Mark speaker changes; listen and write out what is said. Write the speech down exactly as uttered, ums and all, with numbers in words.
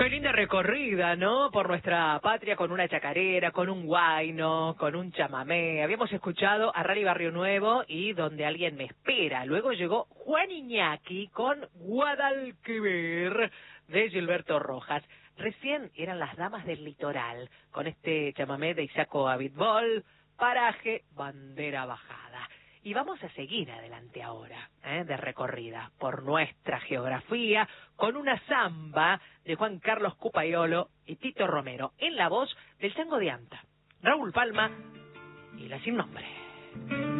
Speaker 1: Qué linda recorrida, ¿no? Por nuestra patria con una chacarera, con un guayno, con un chamamé. Habíamos escuchado a Rally Barrio Nuevo y Donde alguien me espera. Luego llegó Juan Iñaki con Guadalquivir de Gilberto Rojas. Recién eran Las Damas del Litoral con este chamamé de Isaco Abitbol, Paraje, Bandera Bajada. Y vamos a seguir adelante ahora, ¿eh? de recorrida por nuestra geografía, con una samba de Juan Carlos Cupaiolo y Tito Romero, en la voz del Chango de Anta, Raúl Palma y la Sin Nombre.